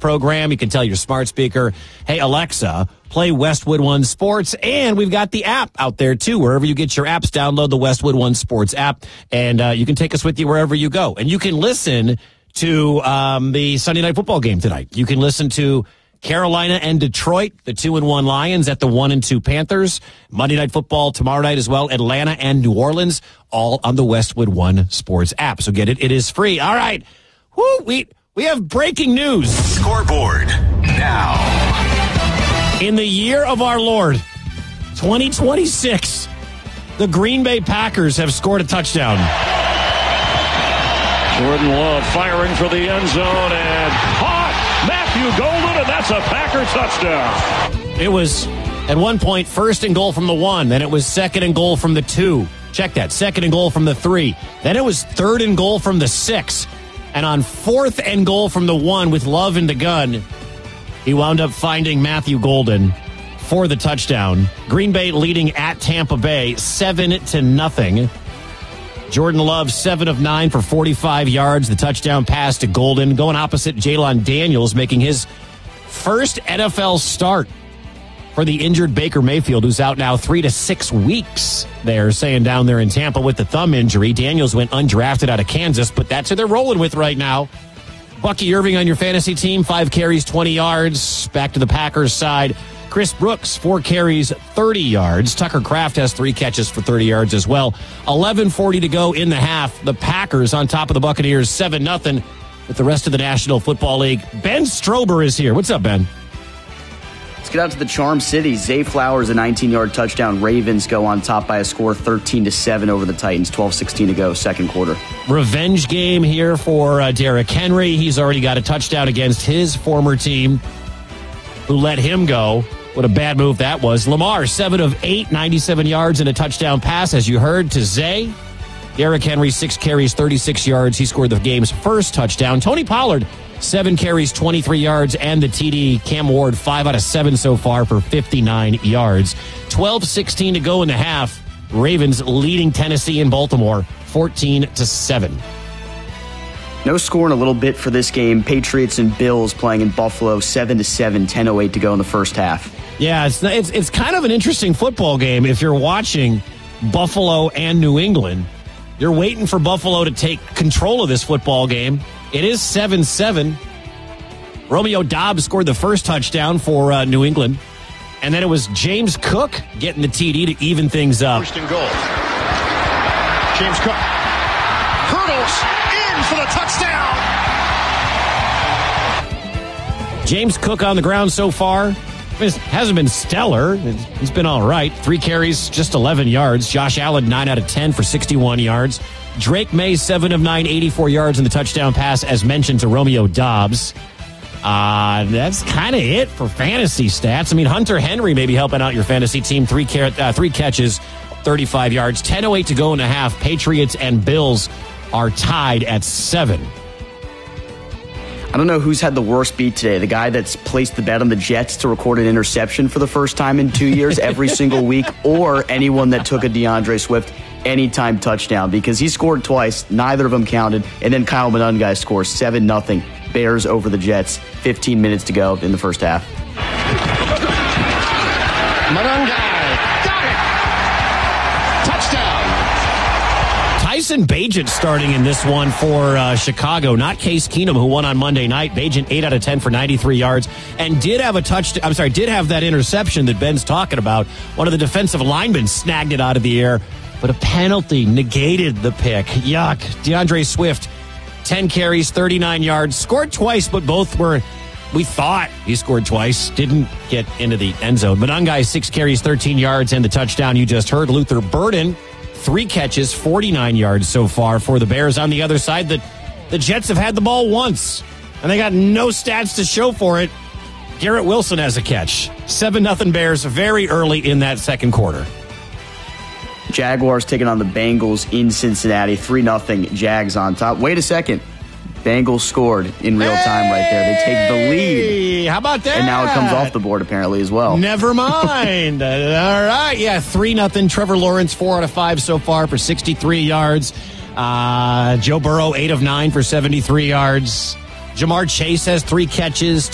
program. You can tell your smart speaker, hey, Alexa, play Westwood One Sports. And we've got the app out there, too. Wherever you get your apps, download the Westwood One Sports app. And you can take us with you wherever you go. And you can listen to the Sunday Night Football game tonight. You can listen to Carolina and Detroit, the 2-1 Lions at the 1-2 Panthers. Monday Night Football tomorrow night as well. Atlanta and New Orleans, all on the Westwood One Sports app. So get it. It is free. All right. Woo, we have breaking news. Scoreboard now. In the year of our Lord, 2026, the Green Bay Packers have scored a touchdown. Jordan Love firing for the end zone and caught Matthew Golden, and that's a Packer touchdown. It was at one point first and goal from the 1, then it was second and goal from the 2. Check that, second and goal from the 3. Then it was third and goal from the 6. And on fourth and goal from the 1 with Love in the gun, he wound up finding Matthew Golden for the touchdown. Green Bay leading at Tampa Bay 7-0. Jordan Love, 7 of 9 for 45 yards. The touchdown pass to Golden. Going opposite Jalen Daniels, making his first NFL start for the injured Baker Mayfield, who's out now 3 to 6 weeks. They're saying down there in Tampa with the thumb injury. Daniels went undrafted out of Kansas, but that's who they're rolling with right now. Bucky Irving on your fantasy team, 5 carries, 20 yards. Back to the Packers side. Chris Brooks, 4 carries, 30 yards. Tucker Kraft has 3 catches for 30 yards as well. 11:40 to go in the half. The Packers on top of the Buccaneers, 7-0 with the rest of the National Football League. Ben Strober is here. What's up, Ben? Let's get out to the Charm City. Zay Flowers, a 19-yard touchdown. Ravens go on top by a score 13-7 over the Titans. 12:16 to go, second quarter. Revenge game here for Derrick Henry. He's already got a touchdown against his former team, who let him go. What a bad move that was. Lamar, 7 of 8, 97 yards and a touchdown pass, as you heard, to Zay. Derrick Henry, 6 carries, 36 yards. He scored the game's first touchdown. Tony Pollard, 7 carries, 23 yards, and the TD. Cam Ward, 5 out of 7 so far for 59 yards. 12:16 to go in the half. Ravens leading Tennessee and Baltimore, 14-7. No score in a little bit for this game. Patriots and Bills playing in Buffalo, 7-7, 10:08 to go in the first half. Yeah, it's kind of an interesting football game if you're watching Buffalo and New England. You're waiting for Buffalo to take control of this football game. It is 7-7. Romeo Doubs scored the first touchdown for New England. And then it was James Cook getting the TD to even things up. First and goal. James Cook hurdles in for the touchdown. James Cook on the ground so far. It hasn't been stellar. He's been all right. 3 carries, just 11 yards. Josh Allen, 9 out of 10 for 61 yards. Drake May, 7 of 9, 84 yards in the touchdown pass, as mentioned, to Romeo Doubs. That's kind of it for fantasy stats. I mean, Hunter Henry may be helping out your fantasy team. 3 catches, 35 yards. 10:08 to go in the half. Patriots and Bills are tied at 7. I don't know who's had the worst beat today. The guy that's placed the bet on the Jets to record an interception for the first time in 2 years every single week, or anyone that took a DeAndre Swift anytime touchdown, because he scored twice. Neither of them counted. And then Kyle Monangai scores 7-0. Bears over the Jets. 15 minutes to go in the first half. Monangai got it. Touchdown. Tyson Bagent starting in this one for Chicago, not Case Keenum, who won on Monday night. Bagent 8 out of 10 for 93 yards, and did have that interception that Ben's talking about. One of the defensive linemen snagged it out of the air, but a penalty negated the pick. Yuck. DeAndre Swift, 10 carries, 39 yards, scored twice, but both were, we thought he scored twice, didn't get into the end zone. Monangai, 6 carries, 13 yards, and the touchdown you just heard. Luther Burden, 3 catches, 49 yards so far for the Bears. On the other side, the Jets have had the ball once, and they got no stats to show for it. Garrett Wilson has a catch. 7-0 Bears very early in that second quarter. Jaguars taking on the Bengals in Cincinnati. 3-0 Jags on top. Wait a second. Bengals scored in real time right there. They take the lead. How about that? And now it comes off the board apparently as well. Never mind. All right. Yeah, 3-0. Trevor Lawrence, 4 out of 5 so far for 63 yards. Joe Burrow, 8 of 9 for 73 yards. Jamar Chase has 3 catches.